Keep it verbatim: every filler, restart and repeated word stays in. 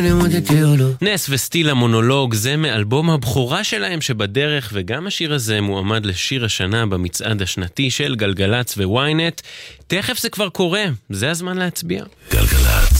נס וסטיל המונולוג זה מאלבום הבכורה שלהם שבדרך, וגם השיר הזה מועמד לשיר השנה במצעד השנתי של גלגלץ וויינט. תכף זה כבר קורה, זה הזמן להצביע. גלגלץ